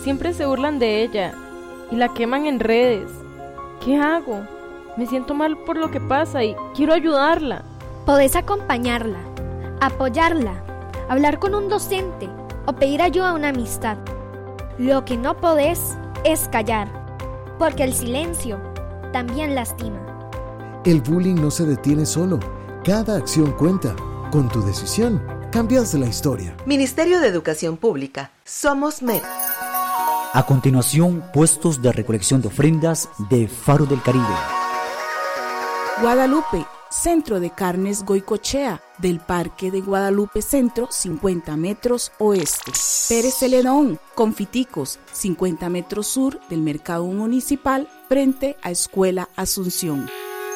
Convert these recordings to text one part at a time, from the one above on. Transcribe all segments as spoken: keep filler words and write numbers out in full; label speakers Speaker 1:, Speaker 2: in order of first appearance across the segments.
Speaker 1: siempre se burlan de ella y la queman en redes. ¿Qué hago? Me siento mal por lo que pasa y quiero ayudarla.
Speaker 2: Podés acompañarla, apoyarla, hablar con un docente o pedir ayuda a una amistad. Lo que no podés es callar, porque el silencio también lastima.
Speaker 3: El bullying no se detiene solo. Cada acción cuenta. Con tu decisión, cambias la historia.
Speaker 4: Ministerio de Educación Pública. Somos M E D.
Speaker 5: A continuación, puestos de recolección de ofrendas de Faro del Caribe.
Speaker 6: Guadalupe, Centro de Carnes Goicochea, del Parque de Guadalupe Centro, cincuenta metros oeste. Pérez Celedón, Confiticos, cincuenta metros sur del Mercado Municipal, frente a Escuela Asunción.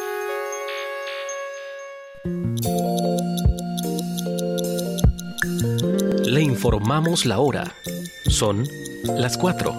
Speaker 7: Le informamos la hora. Son las cuatro.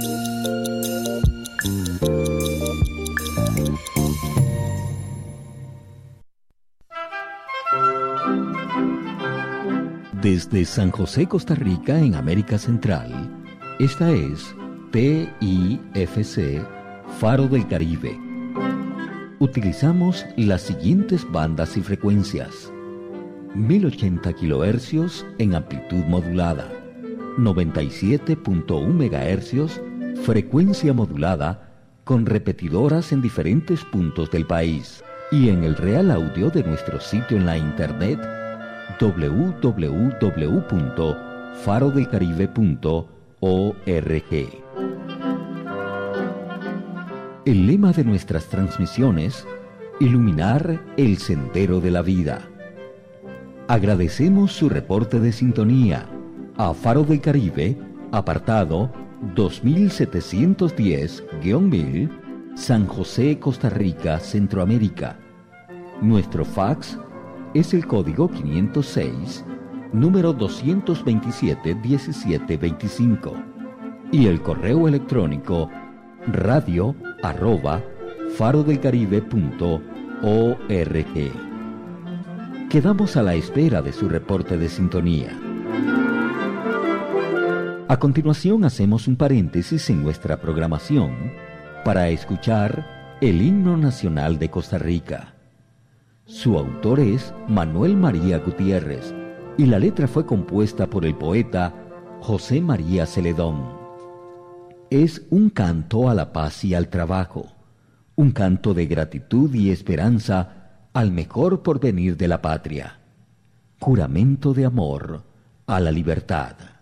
Speaker 8: Desde San José, Costa Rica, en América Central, esta es P I F C, Faro del Caribe. Utilizamos las siguientes bandas y frecuencias: mil ochenta kilohercios en amplitud modulada, noventa y siete punto uno megahercios, frecuencia modulada, con repetidoras en diferentes puntos del país, y en el Real Audio de nuestro sitio en la internet doble u doble u doble u punto faro del caribe punto org. El lema de nuestras transmisiones: iluminar el sendero de la vida. Agradecemos su reporte de sintonía a Faro del Caribe, apartado dos mil setecientos diez mil, San José, Costa Rica, Centroamérica. Nuestro fax es el código quinientos seis, número doscientos veintisiete, diecisiete veinticinco, y el correo electrónico radio arroba farodelcaribe punto org. Quedamos a la espera de su reporte de sintonía. A continuación hacemos un paréntesis en nuestra programación para escuchar el himno nacional de Costa Rica. Su autor es Manuel María Gutiérrez y la letra fue compuesta por el poeta José María Celedón. Es un canto a la paz y al trabajo, un canto de gratitud y esperanza al mejor porvenir de la patria, juramento de amor a la libertad.